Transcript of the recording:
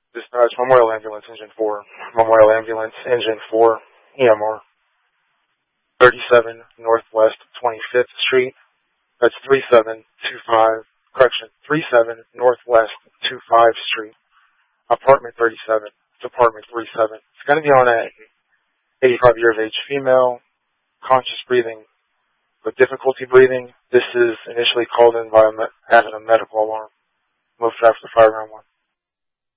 Dispatch Memorial Ambulance Engine 4. Memorial Ambulance Engine 4, EMR. 37 Northwest 25th Street. That's 37 Northwest 25 Street. Apartment 37. It's apartment 37. It's going to be on a 85 year of age female, conscious breathing, with difficulty breathing. This is initially called in by having a medical alarm. Move traffic to Fireground 1.